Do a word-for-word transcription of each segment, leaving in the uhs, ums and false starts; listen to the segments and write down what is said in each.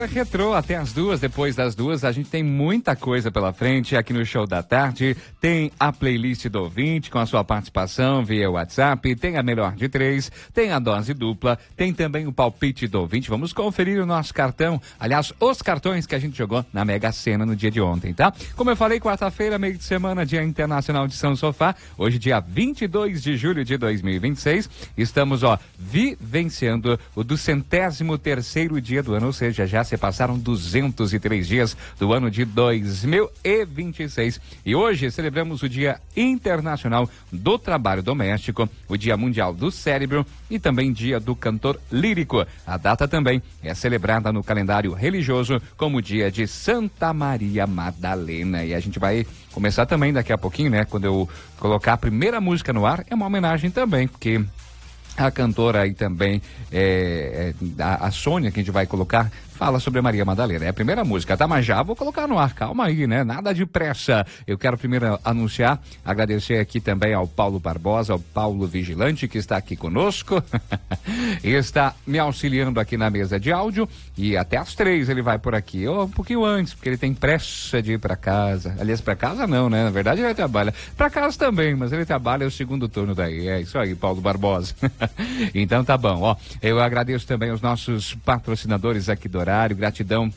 Retrô até as duas, depois das duas, a gente tem muita coisa pela frente aqui no Show da Tarde. Tem a playlist do ouvinte com a sua participação via WhatsApp, tem a melhor de três, tem a dose dupla, tem também o palpite do ouvinte. Vamos conferir o nosso cartão, aliás, os cartões que a gente jogou na Mega Sena no dia de ontem, tá? Como eu falei, quarta-feira, meio de semana, Dia Internacional de São Sofá, hoje dia vinte e dois de julho de dois mil e vinte e seis, estamos, ó, vivenciando o do centésimo terceiro dia do ano, ou seja, já se passaram duzentos e três dias do ano de dois mil e vinte e seis. E hoje celebramos o Dia Internacional do Trabalho Doméstico, o Dia Mundial do Cérebro e também Dia do Cantor Lírico. A data também é celebrada no calendário religioso como o Dia de Santa Maria Madalena. E a gente vai começar também daqui a pouquinho, né? Quando eu colocar a primeira música no ar, é uma homenagem também, porque a cantora aí também, é, é, a, a Sônia, que a gente vai colocar, fala sobre a Maria Madalena. É a primeira música, tá? Mas já vou colocar no ar, calma aí, né? Nada de pressa. Eu quero primeiro anunciar, agradecer aqui também ao Paulo Barbosa, ao Paulo Vigilante, que está aqui conosco e está me auxiliando aqui na mesa de áudio, e até às três ele vai por aqui, ou um pouquinho antes, porque ele tem pressa de ir para casa. Aliás, para casa não, né? Na verdade ele trabalha para casa também, mas ele trabalha o segundo turno daí. É isso aí, Paulo Barbosa. Então tá bom, ó. Eu agradeço também os nossos patrocinadores aqui do horário, gratidão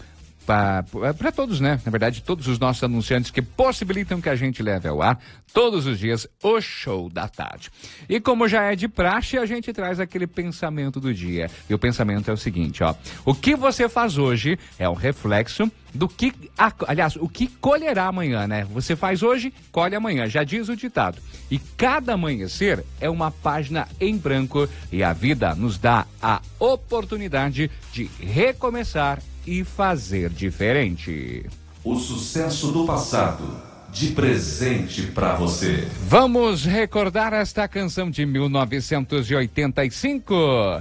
para todos, né? Na verdade, todos os nossos anunciantes que possibilitam que a gente leve ao ar todos os dias o Show da Tarde. E como já é de praxe, a gente traz aquele pensamento do dia. E o pensamento é o seguinte, ó. O que você faz hoje é um reflexo do que, aliás, o que colherá amanhã, né? Você faz hoje, colhe amanhã, já diz o ditado. E cada amanhecer é uma página em branco e a vida nos dá a oportunidade de recomeçar e fazer diferente. O sucesso do passado, de presente pra você. Vamos recordar esta canção de mil novecentos e oitenta e cinco.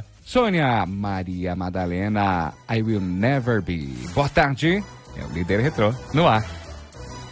Sônia Maria Madalena, I Will Never Be. Boa tarde, é o Líder Retrô no ar.